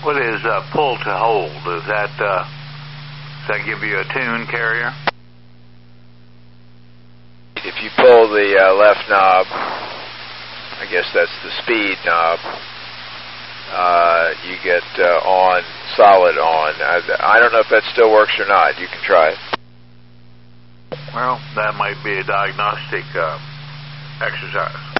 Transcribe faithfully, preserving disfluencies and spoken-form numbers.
What is uh, pull to hold? Does that, uh, does that give you a tune, Carrier? If you pull the uh, left knob, I guess that's the speed knob, uh, you get uh, on, solid on. I, I don't know if that still works or not. You can try it. Well, that might be a diagnostic uh, exercise.